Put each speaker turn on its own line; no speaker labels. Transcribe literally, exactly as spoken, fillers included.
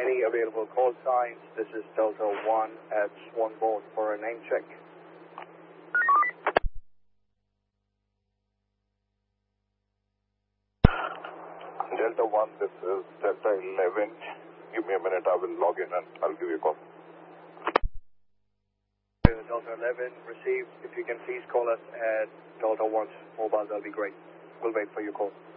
any available call signs. This is Delta one at Swanboard for a name check.
Delta one, this is Delta eleven. Give me a minute, I will log in and I'll give you a call.
Delta eleven, received. If you can please call us at Delta one's mobile, that'll be great. We'll wait for your call.